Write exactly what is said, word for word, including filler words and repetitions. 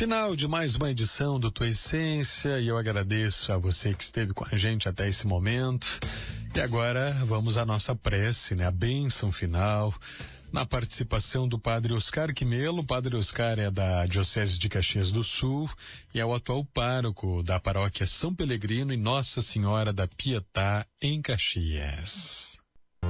Final de mais uma edição do Tua Essência, e eu agradeço a você que esteve com a gente até esse momento. E agora vamos à nossa prece, né? A bênção final, na participação do Padre Oscar Quimelo. O Padre Oscar é da Diocese de Caxias do Sul e é o atual pároco da paróquia São Pelegrino e Nossa Senhora da Pietá, em Caxias.